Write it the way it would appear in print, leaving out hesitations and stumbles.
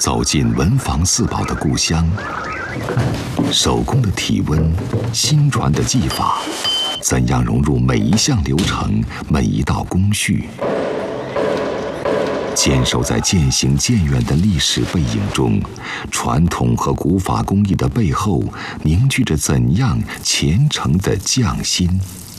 走进文房四宝的故乡，手工的体温，新传的技法，怎样融入每一项流程、每一道工序？坚守在渐行渐远的历史背影中，传统和古法工艺的背后，凝聚着怎样虔诚的匠心？